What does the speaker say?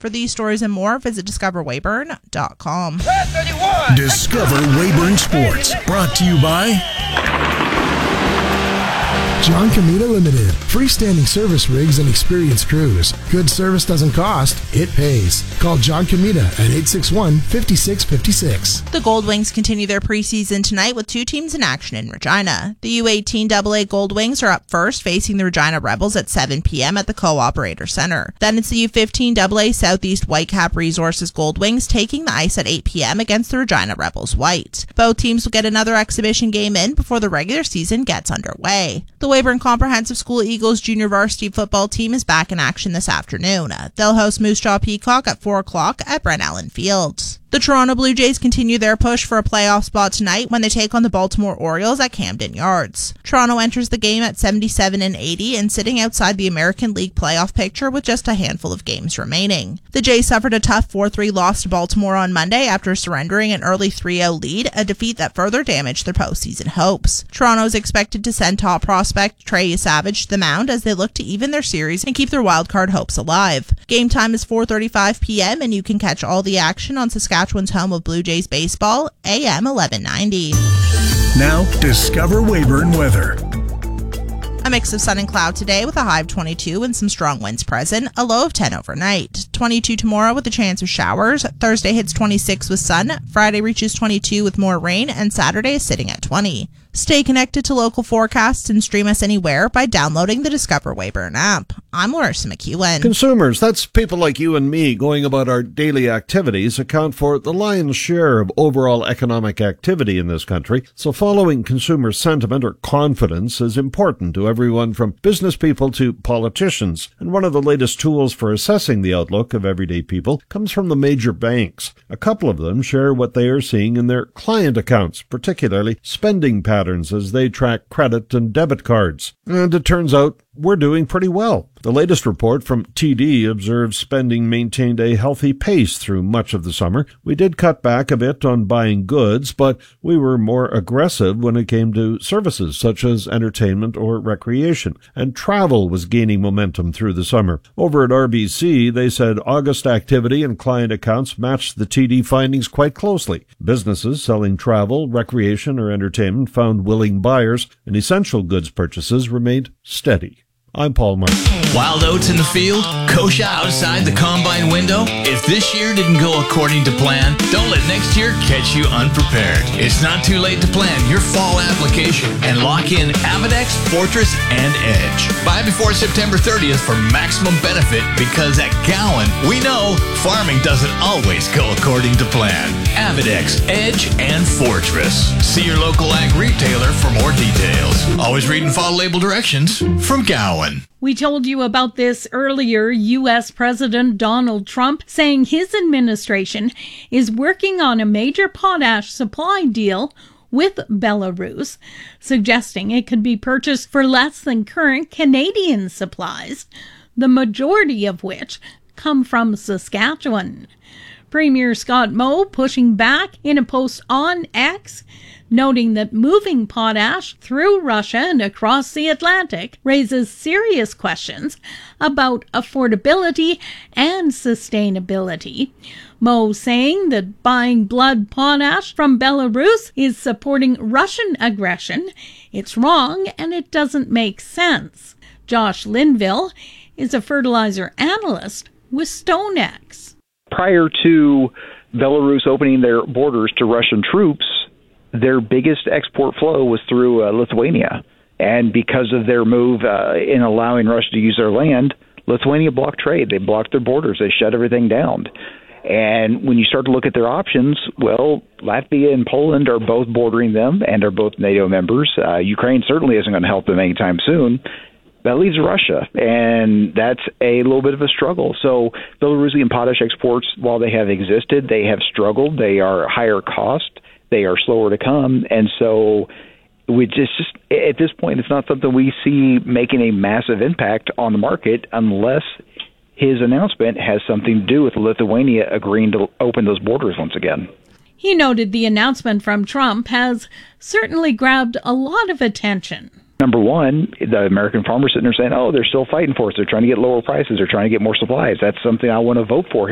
For these stories and more, visit discoverweyburn.com. Discover Weyburn Sports, brought to you by John Comita Limited. Freestanding service rigs and experienced crews. Good service doesn't cost, it pays. Call John Comita at 861-5656. The Gold Wings continue their preseason tonight with two teams in action in Regina. The U18 AA Gold Wings are up first, facing the Regina Rebels at 7 p.m. at the Co-operator Center. Then it's the U15 AA Southeast Whitecap Resources Gold Wings taking the ice at 8 p.m. against the Regina Rebels White. Both teams will get another exhibition game in before the regular season gets underway. The Weyburn Comprehensive School Eagles junior varsity football team is back in action this afternoon. They'll host Moose Jaw Peacock at 4 o'clock at Brent Allen Field. The Toronto Blue Jays continue their push for a playoff spot tonight when they take on the Baltimore Orioles at Camden Yards. Toronto enters the game at 77-80 and sitting outside the American League playoff picture with just a handful of games remaining. The Jays suffered a tough 4-3 loss to Baltimore on Monday after surrendering an early 3-0 lead, a defeat that further damaged their postseason hopes. Toronto is expected to send top prospect Trey Savage to the mound as they look to even their series and keep their wildcard hopes alive. Game time is 4:35 p.m. and you can catch all the action on Saskatchewan's home of Blue Jays baseball, AM 1190. Now, Discover Weyburn weather. A mix of sun and cloud today with a high of 22 and some strong winds present, a low of 10 overnight. 22 tomorrow with a chance of showers. Thursday hits 26 with sun. Friday reaches 22 with more rain, and Saturday is sitting at 20. Stay connected to local forecasts and stream us anywhere by downloading the Discover Weyburn app. I'm Larissa McEwen. Consumers, that's people like you and me going about our daily activities, account for the lion's share of overall economic activity in this country. So following consumer sentiment or confidence is important to everyone from business people to politicians. And one of the latest tools for assessing the outlook of everyday people comes from the major banks. A couple of them share what they are seeing in their client accounts, particularly spending patterns as they track credit and debit cards. And it turns out we're doing pretty well. The latest report from TD observes spending maintained a healthy pace through much of the summer. We did cut back a bit on buying goods, but we were more aggressive when it came to services such as entertainment or recreation, and travel was gaining momentum through the summer. Over at RBC, they said August activity and client accounts matched the TD findings quite closely. Businesses selling travel, recreation, or entertainment found willing buyers, and essential goods purchases remained steady. I'm Paul Martin. Wild oats in the field, kosher outside the combine window. If this year didn't go according to plan, don't let next year catch you unprepared. It's not too late to plan your fall application and lock in Avedex, Fortress, and Edge. Buy before September 30th for maximum benefit, because at Gowan, we know farming doesn't always go according to plan. Avedex, Edge, and Fortress. See your local ag retailer for more details. Always read and follow label directions from Gowan. We told you about this earlier. U.S. President Donald Trump saying his administration is working on a major potash supply deal with Belarus, suggesting it could be purchased for less than current Canadian supplies, the majority of which come from Saskatchewan. Premier Scott Moe pushing back in a post on X, noting that moving potash through Russia and across the Atlantic raises serious questions about affordability and sustainability. Moe saying that buying blood potash from Belarus is supporting Russian aggression. It's wrong and it doesn't make sense. Josh Linville is a fertilizer analyst with StoneX. Prior to Belarus opening their borders to Russian troops, their biggest export flow was through Lithuania. And because of their move in allowing Russia to use their land, Lithuania blocked trade. They blocked their borders. They shut everything down. And when you start to look at their options, well, Latvia and Poland are both bordering them and are both NATO members. Ukraine certainly isn't going to help them anytime soon. That leaves Russia, and that's a little bit of a struggle. So Belarusian potash exports, while they have existed, they have struggled. They are higher cost. They are slower to come. And so we just at this point, it's not something we see making a massive impact on the market unless his announcement has something to do with Lithuania agreeing to open those borders once again. He noted the announcement from Trump has certainly grabbed a lot of attention. Number one, the American farmers sitting there saying, oh, they're still fighting for us. They're trying to get lower prices. They're trying to get more supplies. That's something I want to vote for